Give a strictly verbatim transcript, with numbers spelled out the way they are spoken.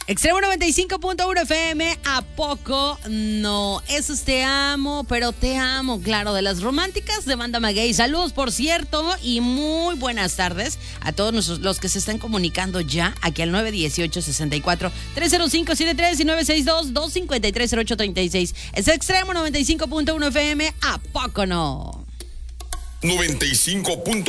Extremo noventa y cinco punto uno F M, ¿a poco no? Eso es Te Amo, pero Te Amo, claro, de las románticas de Banda Maguey. Saludos, por cierto, y muy buenas tardes a todos nuestros, los que se están comunicando ya aquí al nueve uno ocho, seis cuatro, tres cero cinco siete tres y nueve seis dos, dos cinco tres, cero ocho tres seis. Es Extremo noventa y cinco punto uno F M, ¿a poco no? noventa y cinco.